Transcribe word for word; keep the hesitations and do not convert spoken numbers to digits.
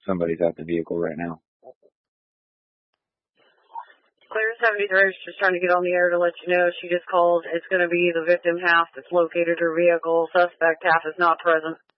somebody's at the vehicle right now. Clear seventy-three is just trying to get on the air to let you know she just called. It's going to be the victim half that's located her vehicle. Suspect half is not present.